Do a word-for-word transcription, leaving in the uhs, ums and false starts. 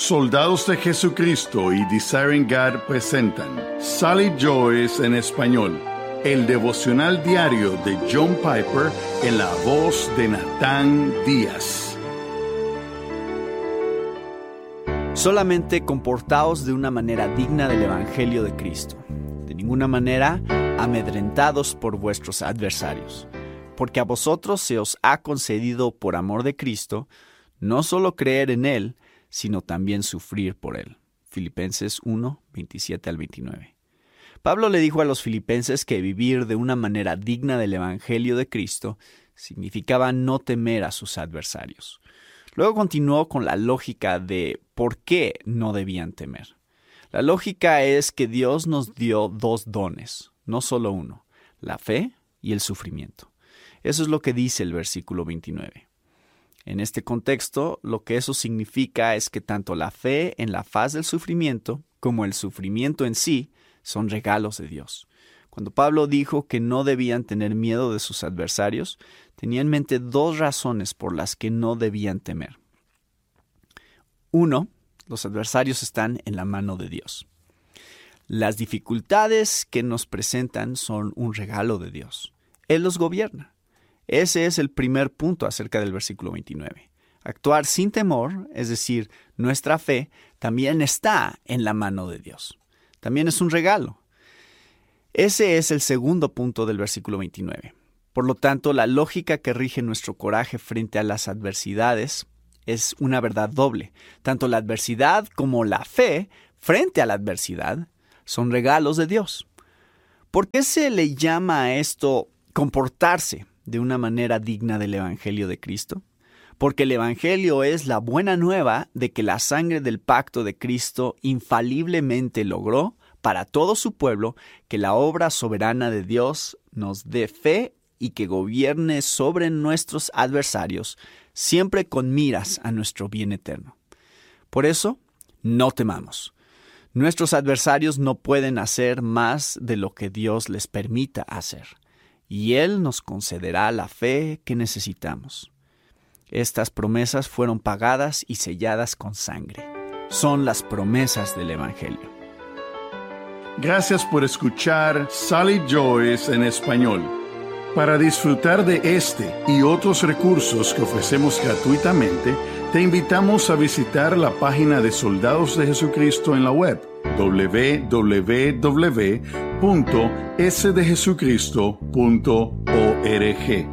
Soldados de Jesucristo y Desiring God presentan Sally Joyce en español, el devocional diario de John Piper en la voz de Natán Díaz. Solamente comportaos de una manera digna del Evangelio de Cristo, de ninguna manera amedrentados por vuestros adversarios, porque a vosotros se os ha concedido por amor de Cristo, no solo creer en Él, sino también sufrir por Él. Filipenses uno, veintisiete al veintinueve. Pablo le dijo a los filipenses que vivir de una manera digna del Evangelio de Cristo significaba no temer a sus adversarios. Luego continuó con la lógica de por qué no debían temer. La lógica es que Dios nos dio dos dones, no solo uno, la fe y el sufrimiento. Eso es lo que dice el versículo veintinueve. En este contexto, lo que eso significa es que tanto la fe en la faz del sufrimiento como el sufrimiento en sí son regalos de Dios. Cuando Pablo dijo que no debían tener miedo de sus adversarios, tenía en mente dos razones por las que no debían temer. Uno, los adversarios están en la mano de Dios. Las dificultades que nos presentan son un regalo de Dios. Él los gobierna. Ese es el primer punto acerca del versículo veintinueve. Actuar sin temor, es decir, nuestra fe, también está en la mano de Dios. También es un regalo. Ese es el segundo punto del versículo veintinueve. Por lo tanto, la lógica que rige nuestro coraje frente a las adversidades es una verdad doble. Tanto la adversidad como la fe frente a la adversidad son regalos de Dios. ¿Por qué se le llama a esto comportarse de una manera digna del Evangelio de Cristo? Porque el Evangelio es la buena nueva de que la sangre del pacto de Cristo infaliblemente logró para todo su pueblo que la obra soberana de Dios nos dé fe y que gobierne sobre nuestros adversarios, siempre con miras a nuestro bien eterno. Por eso, no temamos. Nuestros adversarios no pueden hacer más de lo que Dios les permita hacer, y Él nos concederá la fe que necesitamos. Estas promesas fueron pagadas y selladas con sangre. Son las promesas del Evangelio. Gracias por escuchar Sally Joyce en español. Para disfrutar de este y otros recursos que ofrecemos gratuitamente, te invitamos a visitar la página de Soldados de Jesucristo en la web doble u doble u doble u punto ese de jesucristo punto org.